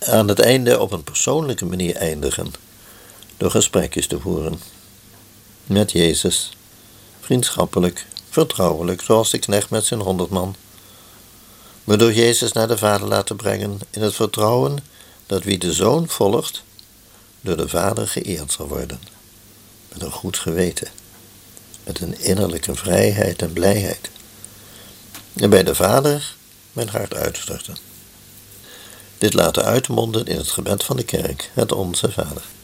aan het einde op een persoonlijke manier eindigen, door gesprekjes te voeren. Met Jezus, vriendschappelijk, vertrouwelijk, zoals de knecht met zijn 100 man. Me door Jezus naar de Vader laten brengen in het vertrouwen dat wie de Zoon volgt, door de Vader geëerd zal worden. Met een goed geweten, met een innerlijke vrijheid en blijheid. En bij de Vader mijn hart uitstorten. Dit laten uitmonden in het gebed van de kerk, het Onze Vader.